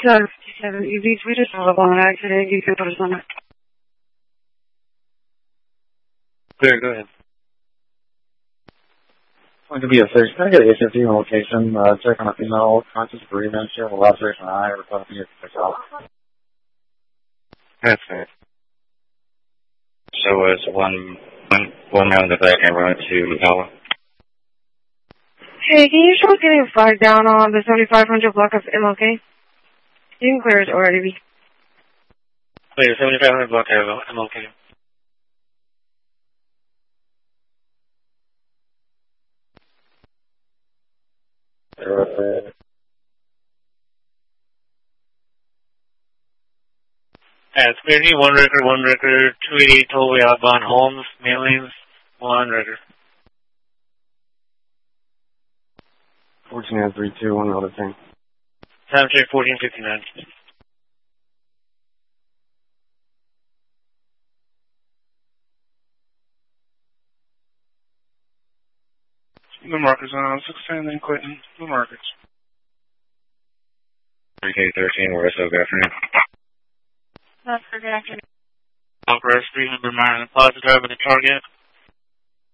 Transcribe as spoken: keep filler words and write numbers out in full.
uh, fifty-seven E Vs. We just saw an accident. You can put us on it. Clear, go ahead. It's going to be a six. Can I get a H F D location? Uh, check on a female conscious bereavement. She has a laceration eye or something. That's it. So was one, one, one man in the back and run to Ella. Hey, can you show us getting a flag down on the seventy-five hundred block of M L K? You can clear it already. Clear, seventy-five hundred block of M L K. Uh, Yeah, it's clear. One record, one record, two eighty-eight tollway outbound Holmes, mailings, one record. fourteen and three two, one other thing. Time check fourteen fifty-nine. The markers on sixteen and Clinton. The markers. three K thirteen, West Oak, good afternoon. That's for good afternoon. Alcatraz three hundred Myron Plaza, driver the target.